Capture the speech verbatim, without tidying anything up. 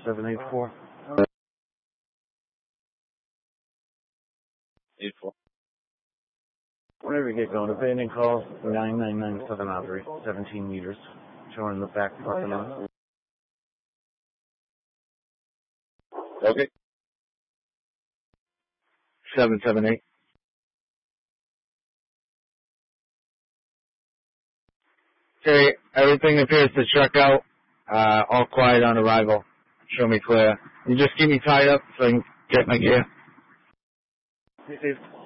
seven eight four. eight four. Whenever you get going, abandon call nine nine nine Southern Artery, seventeen meters, showing in the back parking lot. Okay. seven seven eight. Okay, everything appears to check out. Uh, all quiet on arrival. Show me clear. You just keep me tied up so I can get my gear. Hey, Steve.